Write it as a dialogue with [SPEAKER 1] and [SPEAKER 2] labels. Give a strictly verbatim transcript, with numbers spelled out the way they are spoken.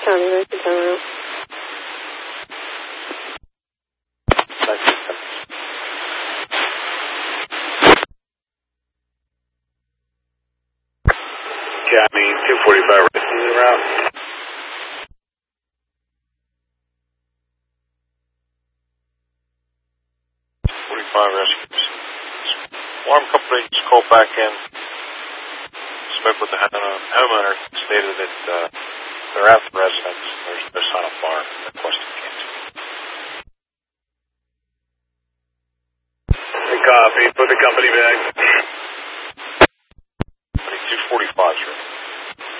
[SPEAKER 1] County, Lincoln Terminal.
[SPEAKER 2] County two forty-five, rescue route.
[SPEAKER 3] forty-five rescues. Alarm company just called back in. Spoke with the homeowner, stated that uh, they're at the residence. There's no sign of fire. Requesting cancel.
[SPEAKER 2] Copy. Put the company back.